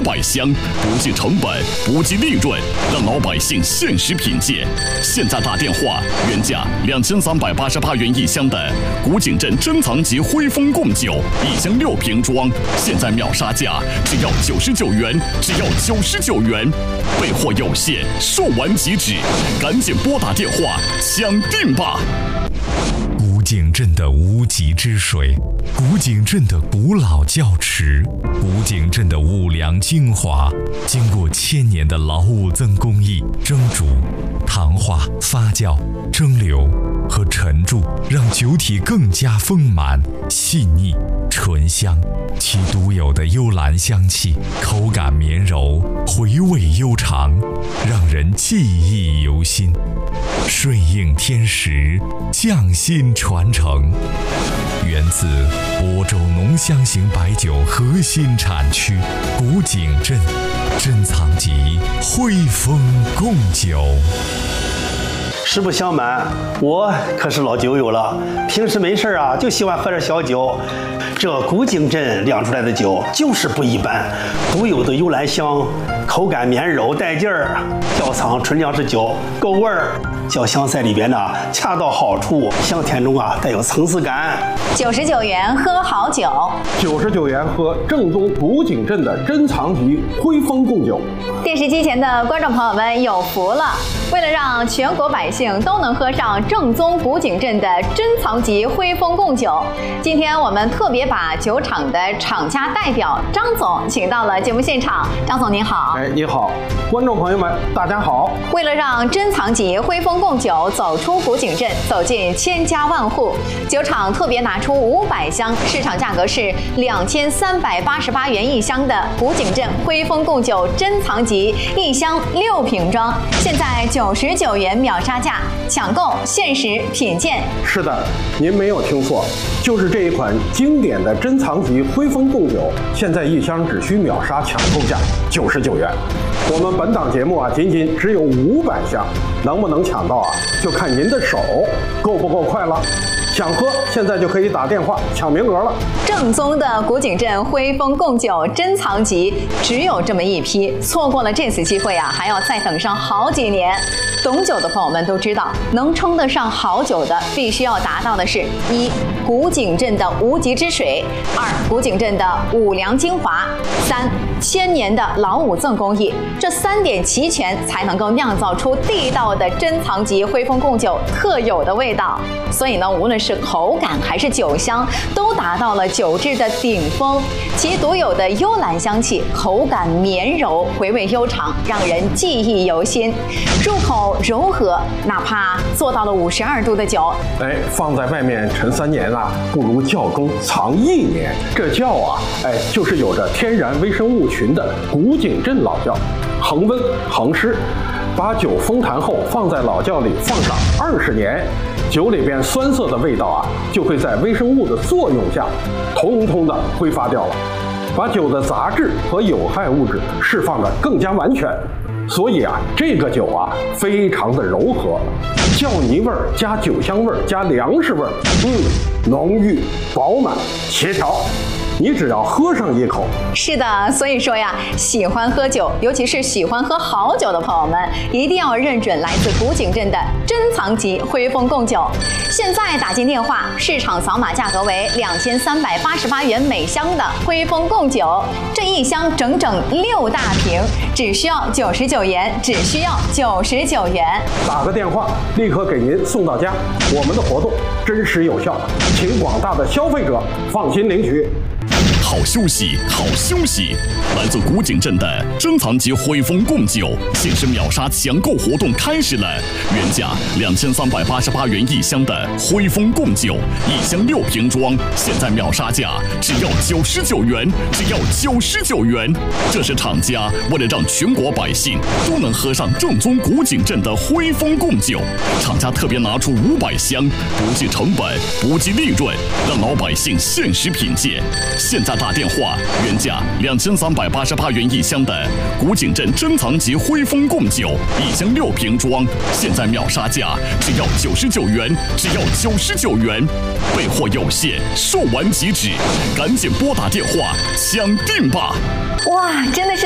500箱，不计成本，不计利润，让老百姓限时品鉴。现在打电话，原价2388元一箱的古井镇珍藏级徽丰贡酒，1箱6瓶装，现在秒杀价只要99元，只要99元。备货有限，售完即止，赶紧拨打电话抢订吧！ 古井镇的无极之水，古井镇的古老窖池，古井镇的五粮精华，经过1000年的老五增工艺蒸煮、糖化、发酵、蒸馏和陈铸，让酒体更加丰满、细腻、醇香。其独有的幽兰香气，口感绵柔，回味悠长，让人记忆犹新。顺应天时，匠心传承，源自亳州浓香型白酒核心产区古井镇珍藏级徽丰贡酒。 实不相瞒，我可是老酒友了，平时没事啊就喜欢喝点小酒。这古井镇酿出来的酒就是不一般，独有的幽兰香，口感绵柔带劲儿，窖藏纯粮食酒，够味儿。酱香在里边呢，恰到好处，香甜中带有层次感。 99元喝好酒 ，99元喝正宗古井镇的珍藏级徽丰贡酒。 电视机前的观众朋友们有福了！为了让全国百姓都能喝上正宗古井镇的珍藏级徽丰贡酒，今天我们特别把酒厂的厂家代表张总请到了节目现场。张总您好。 你好，观众朋友们大家好。 为了让珍藏级徽丰贡酒走出古井镇，走进千家万户，酒厂特别拿出500箱，市场价格是2388元一箱的古井镇徽丰贡酒珍藏级1箱6瓶装，现在99元秒杀价，抢购限时品鉴。 是的，您没有听错，就是这一款经典的珍藏级徽丰贡酒，现在1箱只需秒杀抢购价99元。我们本档节目仅仅只有500箱，能不能抢到就看您的手够不够快了。想喝现在就可以打电话抢名额了。 正宗的古井镇徽丰贡酒珍藏级只有这么一批，错过了这次机会还要再等上好几年。懂酒的朋友们都知道，能称得上好酒的，必须要达到的是：1. 古井镇的无极之水；2. 古井镇的五粮精华；3. 1000年的老五赠工艺。这3点齐全，才能够酿造出地道的珍藏级徽丰贡酒特有的味道。所以呢，无论是口感还是酒香，都达到了酒质的顶峰。其独有的幽兰香气，口感绵柔，回味悠长，让人记忆犹新。入口柔和，哪怕做到了52度的酒， 放在外面陈3年不如窖中藏1年。这窖就是有着天然微生物群的古井镇老窖，恒温恒湿，把酒封坛后放在老窖里放上20年，酒里边酸涩的味道就会在微生物的作用下，通通的挥发掉了，把酒的杂质和有害物质释放的更加完全。所以这个酒非常的柔和，窖泥味儿加酒香味儿加粮食味儿，浓郁饱满协调。你只要喝上一口。 是的，所以说喜欢喝酒，尤其是喜欢喝好酒的朋友们，一定要认准来自古井镇的珍藏级徽丰贡酒。现在打进电话，市场扫码价格为2388元每箱的徽丰贡酒，这1箱整整6大瓶，只需要99元，只需要99元。 打个电话，立刻给您送到家。我们的活动真实有效，请广大的消费者放心领取。 好休息，好休息！来自古井镇的珍藏级徽丰贡酒限时秒杀抢购活动开始了，原价2388元一箱的徽丰贡酒，1箱6瓶装，现在秒杀价只要99元，只要99元。这是厂家为了让全国百姓都能喝上正宗古井镇的徽丰贡酒，厂家特别拿出500箱，不计成本，不计利润，让老百姓限时品鉴。现在打电话，原价2388元一箱的古井镇珍藏级徽丰贡酒，1箱6瓶装，现在秒杀价只要99元，只要99元。备货有限，售完即止，赶紧拨打电话抢订吧！ 哇，真的是